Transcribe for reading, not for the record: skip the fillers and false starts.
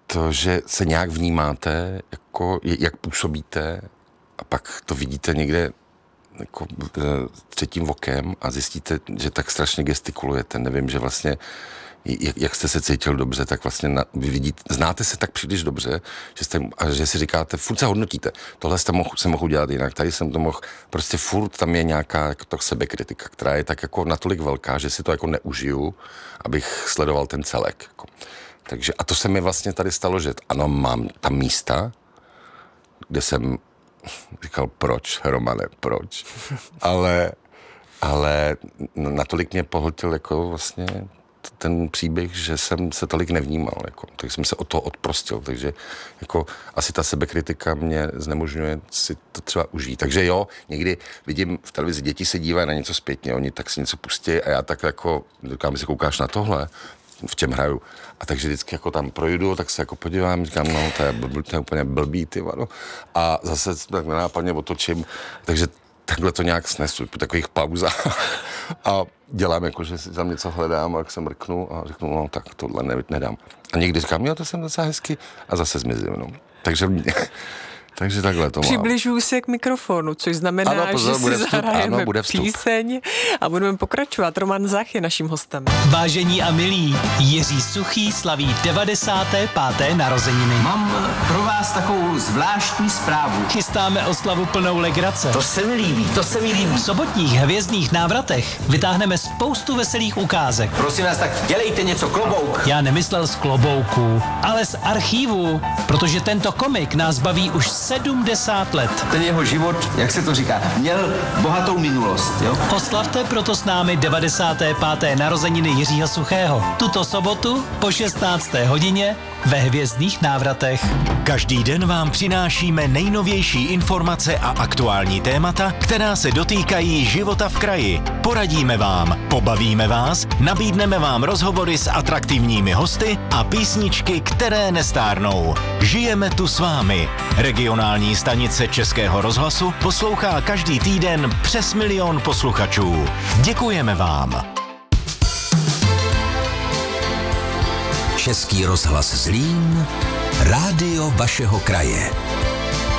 to, že se nějak vnímáte, jako, jak působíte a pak to vidíte někde jako třetím okem a zjistíte, že tak strašně gestikulujete. Nevím, že vlastně jak jste se cítil dobře, tak vlastně vy vidíte, znáte se tak příliš dobře, že si říkáte, furt se hodnotíte. Tohle jsem mohl udělat jinak, tady jsem to mohl, prostě furt tam je nějaká jako to sebekritika, která je tak jako natolik velká, že si to jako neužiju, abych sledoval ten celek. Jako. Takže, a to se mi vlastně tady stalo, že ano, mám tam místa, kde jsem říkal, proč, Romane, proč? Ale natolik mě pohltil jako vlastně ten příběh, že jsem se tolik nevnímal, jako, tak jsem se o to odprostil, takže jako asi ta sebekritika mě znemožňuje si to třeba užít. Takže jo, někdy vidím v televizi, děti se dívají na něco zpětně, oni tak si něco pustí a já tak jako, říkám, si koukáš na tohle, v čem hraju. A takže vždycky jako tam projdu, tak se jako podívám, říkám, no, to je úplně blbý, ty vado. A zase tak nenápadně otočím, takže takhle to nějak snesu, po takových pauzách a dělám jako, že si tam něco hledám a jak se mrknu a řeknu, no tak tohle nedám. A někdy říkám, jo, to jsem docela hezky a zase zmizím, no. Takže takhle to mám. Přibližuji se k mikrofonu, což znamená, ano, pozor, že si zahrajeme vstup. píseň a budeme pokračovat. Roman Zach je naším hostem. Vážení a milí, Jiří Suchý slaví 95. narozeniny. Mám pro vás takovou zvláštní zprávu. Chystáme oslavu plnou legrace. To se mi líbí. V sobotních hvězdných návratech vytáhneme spoustu veselých ukázek. Prosím vás, tak dělejte něco, klobouk. Já nemyslel z klobouků, ale z archívu, protože tento komik nás baví už 70 let. Ten jeho život, jak se to říká, měl bohatou minulost, jo? Oslavte proto s námi 95. narozeniny Jiřího Suchého. Tuto sobotu po 16. hodině ve hvězdných návratech. Každý den vám přinášíme nejnovější informace a aktuální témata, která se dotýkají života v kraji. Poradíme vám, pobavíme vás, nabídneme vám rozhovory s atraktivními hosty a písničky, které nestárnou. Žijeme tu s vámi. Regionální stanice Českého rozhlasu poslouchá každý týden přes 1 000 000 posluchačů. Děkujeme vám. Český rozhlas Zlín, rádio vašeho kraje.